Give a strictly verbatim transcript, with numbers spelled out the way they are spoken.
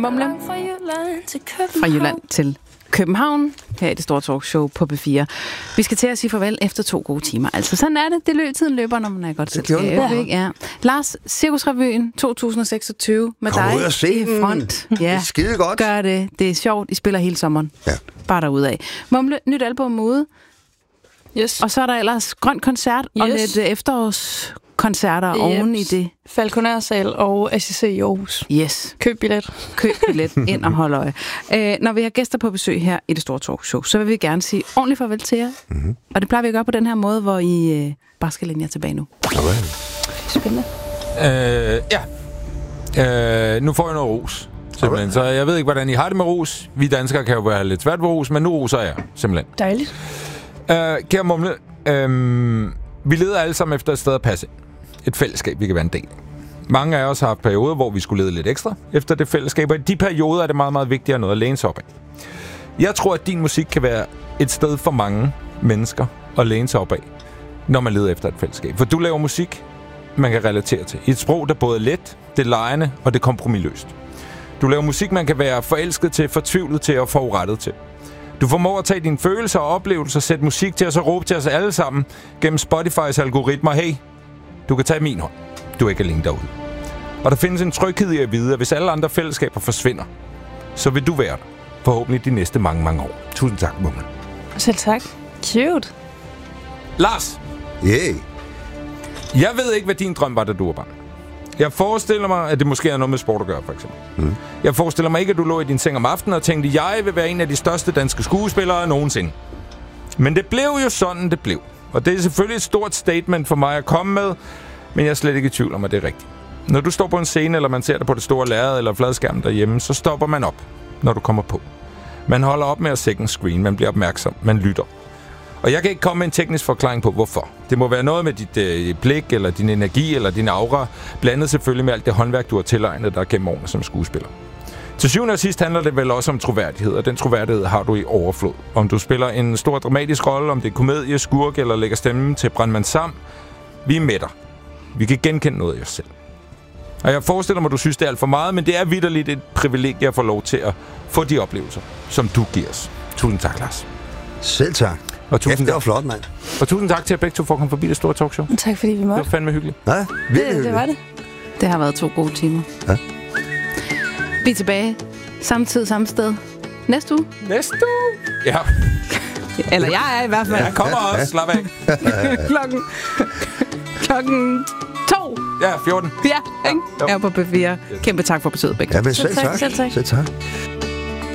Mumle. Fra Jylland til København, her i det store talkshow på B fire. Vi skal til at sige farvel efter to gode timer. Altså, sådan er det. Det løb, tiden løber, når man er godt selskab. Ja. Ja. Lars, Cirkusrevyen to tusind seksogtyve med Kom dig ud og se i front. Ja. Det er skide godt. Gør det. Det er sjovt. I spiller hele sommeren. Ja. Bare derudad. Mumle, nyt album ude. Yes. Og så er der ellers grøn koncert yes. og lidt efterårs koncerter yep. oven i det. Falconer-sal og A C C i Aarhus. Yes. Køb billet. Køb billet ind og hold øje. Æ, når vi har gæster på besøg her i det store talkshow, så vil vi gerne sige ordentligt farvel til jer. Mm-hmm. Og det plejer vi at gøre på den her måde, hvor I øh, bare skal længe jer tilbage nu. Okay. Spændende. Øh, ja. Øh, nu får jeg noget ros. Simpelthen. Okay. Så jeg ved ikke, hvordan I har det med ros. Vi danskere kan jo være lidt svært ved ros, men nu roser jeg simpelthen. Dejligt. Øh, kære Mumle, øh, vi leder alle sammen efter et sted at passe. Et fællesskab, vi kan være en del af. Mange af os har haft perioder, hvor vi skulle lede lidt ekstra efter det fællesskab, og i de perioder er det meget, meget vigtigt at noget at læne sig op af. Jeg tror, at din musik kan være et sted for mange mennesker at læne sig op af, når man leder efter et fællesskab. For du laver musik, man kan relatere til. I et sprog, der både er let, det er legende og det er kompromisløst. Du laver musik, man kan være forelsket til, fortvivlet til og forurettet til. Du formår at tage dine følelser og oplevelser, sætte musik til os og råbe til os alle sammen gennem Spotifys algoritmer. Hey, du kan tage min hånd. Du er ikke alene derude. Og der findes en tryghed i at vide, at hvis alle andre fællesskaber forsvinder, så vil du være der. Forhåbentlig de næste mange, mange år. Tusind tak, Mumle. Selv tak. Cute. Lars. Yeah. Jeg ved ikke, hvad din drøm var, da du var barn. Jeg forestiller mig, at det måske er noget med sport at gøre, for eksempel. Mm. Jeg forestiller mig ikke, at du lå i din seng om aftenen og tænkte, jeg vil være en af de største danske skuespillere nogensinde. Men det blev jo sådan, det blev. Og det er selvfølgelig et stort statement for mig at komme med, men jeg er slet ikke i tvivl om, at det er rigtigt. Når du står på en scene, eller man ser dig på det store lærred eller fladskærm derhjemme, så stopper man op, når du kommer på. Man holder op med at second screen, man bliver opmærksom, man lytter. Og jeg kan ikke komme med en teknisk forklaring på, hvorfor. Det må være noget med dit øh, blik, eller din energi, eller din aura, blandet selvfølgelig med alt det håndværk, du har tilegnet dig gennem årene som skuespiller. Til syvende og sidst handler det vel også om troværdighed, og den troværdighed har du i overflod. Om du spiller en stor dramatisk rolle, om det er komedie, skurk eller lægger stemmen til Brandmand Sam, vi er med dig. Vi kan genkende noget af os selv. Og jeg forestiller mig, at du synes, det er alt for meget, men det er vitterligt et privilegie at få lov til at få de oplevelser, som du giver os. Tusind tak, Lars. Selv tak. Og tusind det var flot, mand. Og tusind tak til at begge to for at komme forbi det store talkshow. Tak fordi vi måtte. Det var fandme hyggeligt. Ja, virkelig det, det var det. Det har været to gode timer. Ja. Vi er tilbage. Samme tid, samme sted. Næste uge. Næste uge? Ja. Eller jeg er i hvert fald. Jeg kommer også. Slap af. klokken... klokken to. Ja, fjorten. Ja, ikke? Jeg er på B fire. Kæmpe tak for besøget, begge. Ja, men selv tak. Selv tak. Selv tak.